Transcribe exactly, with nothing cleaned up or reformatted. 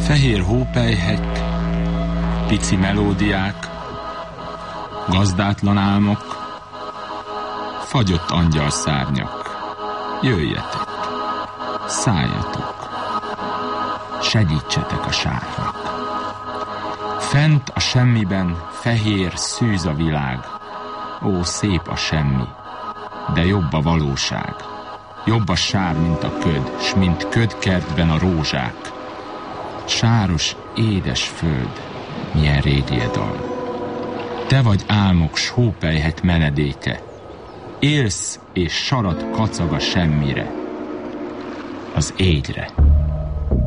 Fehér hópelyhek, pici melódiák, gazdátlan álmok, fagyott angyalszárnyak. Jöjjetek, szálljatok, segítsetek a sárnak. Fent a semmiben fehér szűz a világ. Ó, szép a semmi, de jobb a valóság. Jobb a sár, mint a köd, s mint ködkertben a rózsák. Sáros, édes föld, milyen régi dal. Te vagy álmok s hópelyhek menedéke. Élsz és sarat kacag a semmire, az égyre.